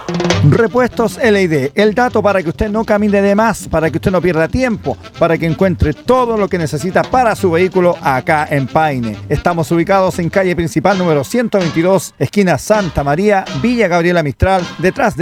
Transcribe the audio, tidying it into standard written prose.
Repuestos LID, el dato para que usted no camine de más, para que usted no pierda tiempo, para que encuentre todo lo que necesita para su vehículo acá en Paine. Estamos ubicados en calle principal número 122, esquina Santa María, Villa Gabriela Mistral, detrás de